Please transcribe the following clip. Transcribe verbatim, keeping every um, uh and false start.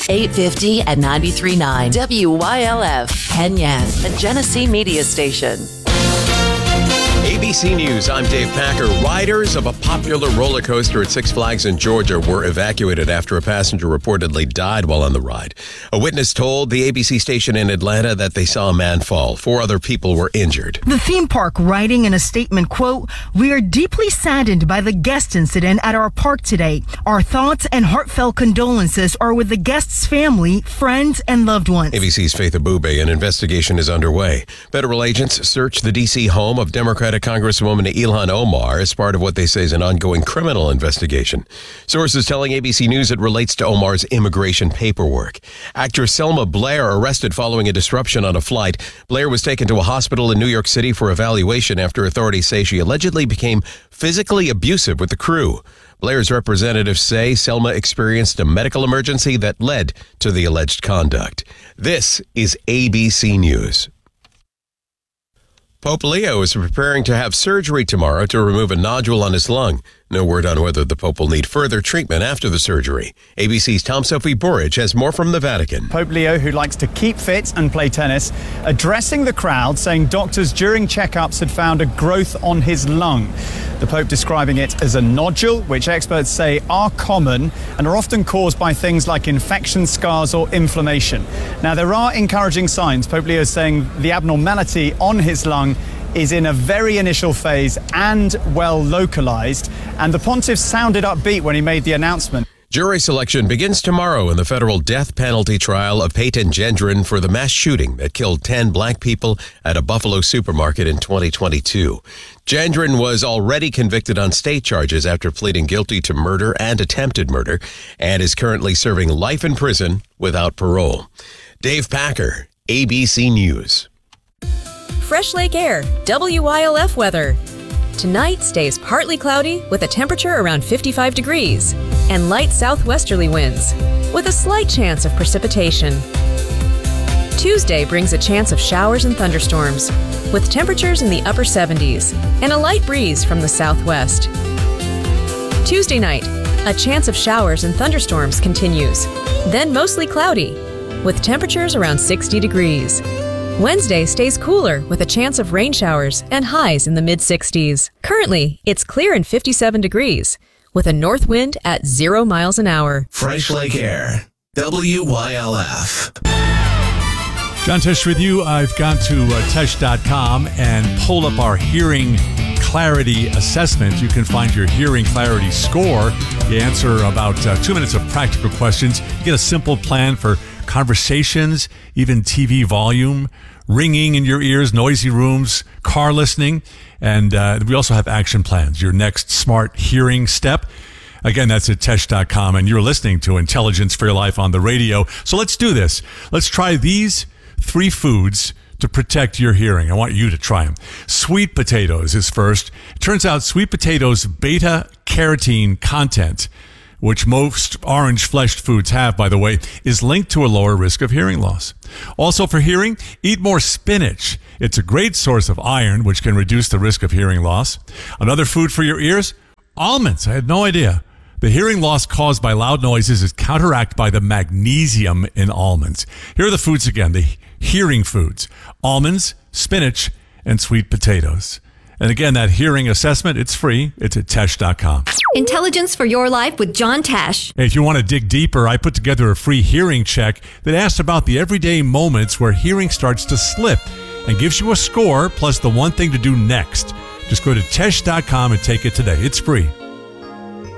eight fifty and ninety-three point nine W Y L F, Penyan, a Genesee media station. A B C News, I'm Dave Packer. Riders of a popular roller coaster at Six Flags in Georgia were evacuated after a passenger reportedly died while on the ride. A witness told the A B C station in Atlanta that they saw a man fall. Four other people were injured. The theme park writing in a statement, quote, "We are deeply saddened by the guest incident at our park today. Our thoughts and heartfelt condolences are with the guest's family, friends, and loved ones." A B C's Faith Abube, an investigation is underway. Federal agents searched the D C home of Democratic Congresswoman Ilhan Omar as part of what they say is an ongoing criminal investigation. Sources telling A B C News it relates to Omar's immigration paperwork. Actress Selma Blair arrested following a disruption on a flight. Blair was taken to a hospital in New York City for evaluation after authorities say she allegedly became physically abusive with the crew. Blair's representatives say Selma experienced a medical emergency that led to the alleged conduct. This is A B C News. Pope Leo is preparing to have surgery tomorrow to remove a nodule on his lung. No word on whether the Pope will need further treatment after the surgery. A B C's Tom Sophie Burridge has more from the Vatican. Pope Leo, who likes to keep fit and play tennis, addressing the crowd, saying doctors during checkups had found a growth on his lung. The Pope describing it as a nodule, which experts say are common and are often caused by things like infection, scars or inflammation. Now, there are encouraging signs. Pope Leo is saying the abnormality on his lung is in a very initial phase and well localized, and the pontiff sounded upbeat when he made the announcement. Jury selection begins tomorrow in the federal death penalty trial of Peyton Gendron for the mass shooting that killed ten black people at a Buffalo supermarket in twenty twenty-two. Gendron was already convicted on state charges after pleading guilty to murder and attempted murder and is currently serving life in prison without parole. Dave Packer, A B C News. Fresh Lake Air, W Y L F weather. Tonight stays partly cloudy with a temperature around fifty-five degrees and light southwesterly winds with a slight chance of precipitation. Tuesday brings a chance of showers and thunderstorms with temperatures in the upper seventies and a light breeze from the southwest. Tuesday night, a chance of showers and thunderstorms continues, then mostly cloudy with temperatures around sixty degrees. Wednesday stays cooler with a chance of rain showers and highs in the mid-sixties. Currently, it's clear and fifty-seven degrees with a north wind at zero miles an hour. Fresh Lake Air, W Y L F. John Tesh with you. I've gone to uh, tesh dot com and pulled up our hearing clarity assessment. You can find your hearing clarity score. You answer about uh, two minutes of practical questions. You get a simple plan for conversations, even T V volume, ringing in your ears, noisy rooms, car listening, and uh, we also have action plans, your next smart hearing step. Again, that's at tesh dot com, and you're listening to Intelligence for Your Life on the radio. So let's do this. Let's try these three foods to protect your hearing. I want you to try them. Sweet potatoes is first. It turns out sweet potatoes' beta-carotene content, which most orange-fleshed foods have, by the way, is linked to a lower risk of hearing loss. Also for hearing, eat more spinach. It's a great source of iron, which can reduce the risk of hearing loss. Another food for your ears, almonds. I had no idea. The hearing loss caused by loud noises is counteracted by the magnesium in almonds. Here are the foods again, the hearing foods: almonds, spinach, and sweet potatoes. And again, that hearing assessment, it's free. It's at tesh dot com. Intelligence for Your Life with John Tesh. Hey, if you want to dig deeper, I put together a free hearing check that asks about the everyday moments where hearing starts to slip and gives you a score plus the one thing to do next. Just go to tesh dot com and take it today. It's free.